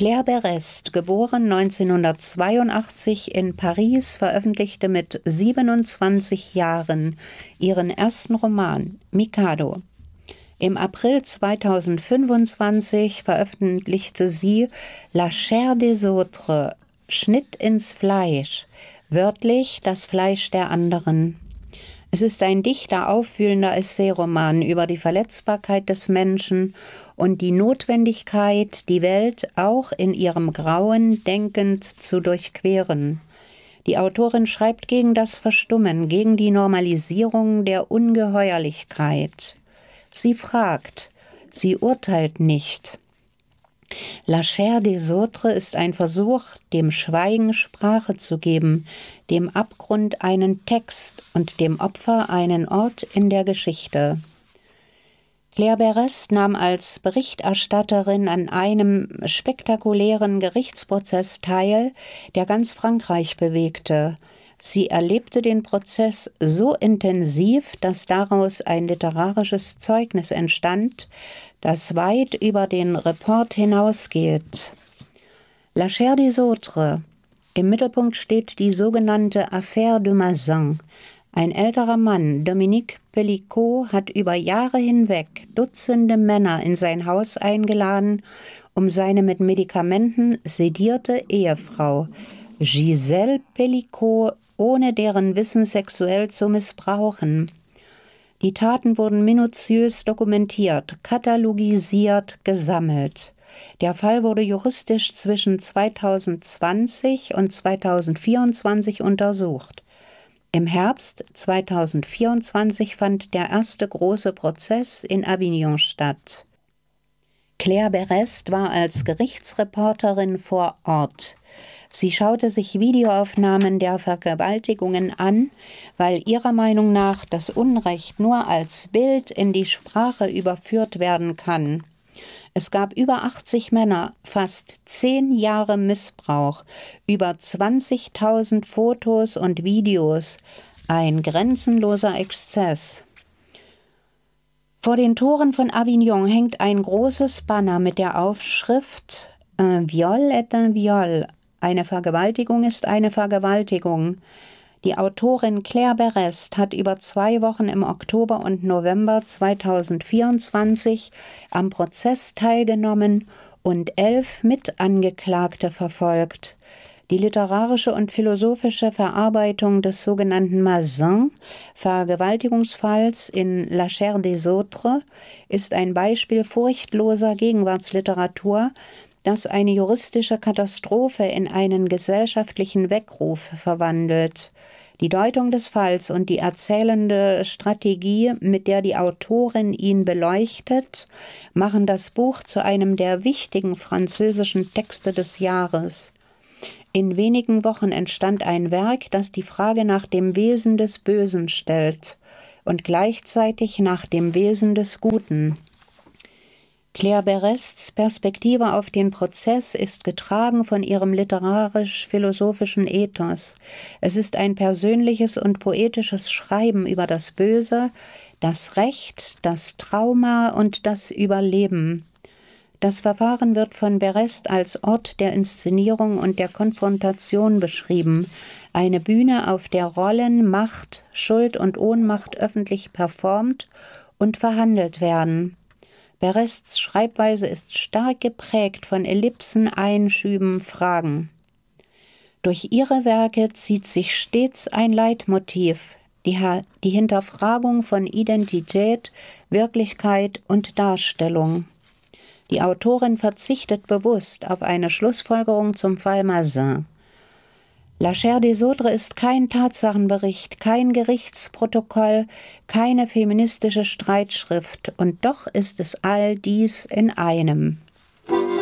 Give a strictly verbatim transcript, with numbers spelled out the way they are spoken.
Claire Berest, geboren neunzehnhundertzweiundachtzig in Paris, veröffentlichte mit siebenundzwanzig Jahren ihren ersten Roman Mikado. Im April zweitausendfünfundzwanzig veröffentlichte sie La chair des autres, Schnitt ins Fleisch, wörtlich das Fleisch der anderen. Es ist ein dichter, aufwühlender Essayroman über die Verletzbarkeit des Menschen und die Notwendigkeit, die Welt auch in ihrem Grauen denkend zu durchqueren. Die Autorin schreibt gegen das Verstummen, gegen die Normalisierung der Ungeheuerlichkeit. Sie fragt, sie urteilt nicht. La chair des autres ist ein Versuch, dem Schweigen Sprache zu geben, dem Abgrund einen Text und dem Opfer einen Ort in der Geschichte. Claire Berest nahm als Berichterstatterin an einem spektakulären Gerichtsprozess teil, der ganz Frankreich bewegte. Sie erlebte den Prozess so intensiv, dass daraus ein literarisches Zeugnis entstand, das weit über den Report hinausgeht. La chair des autres. Im Mittelpunkt steht die sogenannte Affaire de Mazin. Ein älterer Mann, Dominique Pellicot, hat über Jahre hinweg Dutzende Männer in sein Haus eingeladen, um seine mit Medikamenten sedierte Ehefrau Gisèle Pellicot ohne deren Wissen sexuell zu missbrauchen. Die Taten wurden minutiös dokumentiert, katalogisiert, gesammelt. Der Fall wurde juristisch zwischen zweitausendzwanzig und zweitausendvierundzwanzig untersucht. Im Herbst zweitausendvierundzwanzig fand der erste große Prozess in Avignon statt. Claire Berest war als Gerichtsreporterin vor Ort. Sie schaute sich Videoaufnahmen der Vergewaltigungen an, weil ihrer Meinung nach das Unrecht nur als Bild in die Sprache überführt werden kann. Es gab über achtzig Männer, fast zehn Jahre Missbrauch, über zwanzigtausend Fotos und Videos, ein grenzenloser Exzess. Vor den Toren von Avignon hängt ein großes Banner mit der Aufschrift "Un viol est un viol", eine Vergewaltigung ist eine Vergewaltigung. Die Autorin Claire Berest hat über zwei Wochen im Oktober und November zweitausendvierundzwanzig am Prozess teilgenommen und elf Mitangeklagte verfolgt. Die literarische und philosophische Verarbeitung des sogenannten Mazin, Vergewaltigungsfalls in La chair des autres, ist ein Beispiel furchtloser Gegenwartsliteratur, das eine juristische Katastrophe in einen gesellschaftlichen Weckruf verwandelt. Die Deutung des Falls und die erzählende Strategie, mit der die Autorin ihn beleuchtet, machen das Buch zu einem der wichtigen französischen Texte des Jahres. In wenigen Wochen entstand ein Werk, das die Frage nach dem Wesen des Bösen stellt und gleichzeitig nach dem Wesen des Guten. Claire Berests Perspektive auf den Prozess ist getragen von ihrem literarisch-philosophischen Ethos. Es ist ein persönliches und poetisches Schreiben über das Böse, das Recht, das Trauma und das Überleben. Das Verfahren wird von Berest als Ort der Inszenierung und der Konfrontation beschrieben, eine Bühne, auf der Rollen, Macht, Schuld und Ohnmacht öffentlich performt und verhandelt werden. Berests Schreibweise ist stark geprägt von Ellipsen, Einschüben, Fragen. Durch ihre Werke zieht sich stets ein Leitmotiv, die, die Hinterfragung von Identität, Wirklichkeit und Darstellung. Die Autorin verzichtet bewusst auf eine Schlussfolgerung zum Fall Mazin. La chair des autres ist kein Tatsachenbericht, kein Gerichtsprotokoll, keine feministische Streitschrift, und doch ist es all dies in einem.